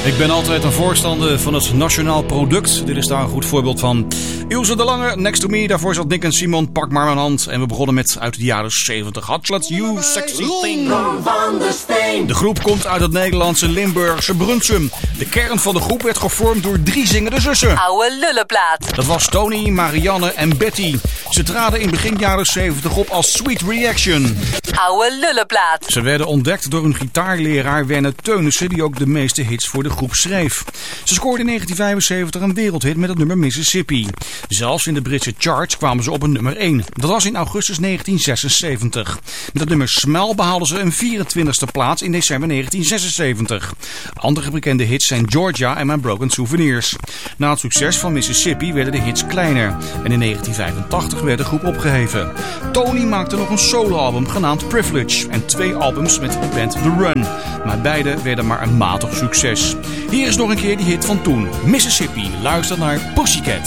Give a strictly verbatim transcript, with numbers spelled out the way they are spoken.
Ik ben altijd een voorstander van het nationaal product. Dit is daar een goed voorbeeld van. Ilse de Lange, Next to Me. Daarvoor zat Nick en Simon, Pak maar mijn hand. En we begonnen met uit de jaren zeventig. Hotshot You, Sexy Thing. De groep komt uit het Nederlandse Limburgse Brunsum. De kern van de groep werd gevormd door drie zingende zussen. Oude lullenplaat. Dat was Tony, Marianne en Betty. Ze traden in begin jaren zeventig op als Sweet Reaction. Oude lullenplaat. Ze werden ontdekt door hun gitaarleraar Werner Teunissen, die ook de meeste hits voor de groep schreef. Ze scoorden in negentien vijfenzeventig een wereldhit met het nummer Mississippi. Zelfs in de Britse charts kwamen ze op een nummer één. Dat was in augustus negentien zesenzeventig. Met het nummer Smell behaalden ze een vierentwintigste plaats in december negentien zesenzeventig. Andere bekende hits zijn Georgia en My Broken Souvenirs. Na het succes van Mississippi werden de hits kleiner. En in negentien vijfentachtig werd de groep opgeheven. Tony maakte nog een soloalbum genaamd Privilege en twee albums met de band The Run. Maar beide werden maar een matig succes. Hier is nog een keer die hit van toen. Mississippi. Luister naar Pussycat.